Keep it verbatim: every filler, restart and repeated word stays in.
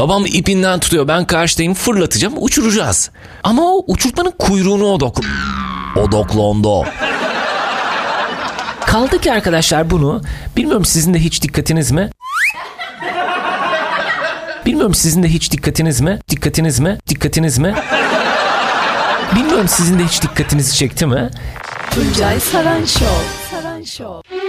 Babam ipinden tutuyor, ben karşıdayım, fırlatacağım, uçuracağız. Ama o uçurtmanın kuyruğunu odok... odoklandı. Kaldı ki arkadaşlar bunu, bilmiyorum sizin de hiç dikkatiniz mi? Bilmiyorum sizin de hiç dikkatiniz mi? Dikkatiniz mi? Dikkatiniz mi? Bilmiyorum sizin de hiç dikkatinizi çekti mi? Tuncay Saran Show. Saran Show.